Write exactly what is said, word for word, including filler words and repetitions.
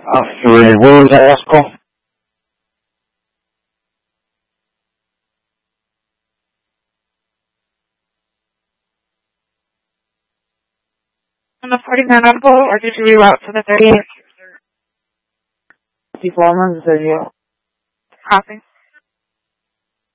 Uh, where was that last call? On the forty-nine audible, or did you reroute to the thirty-eight? fifty-four, I'm on the thirty-eight. Copy.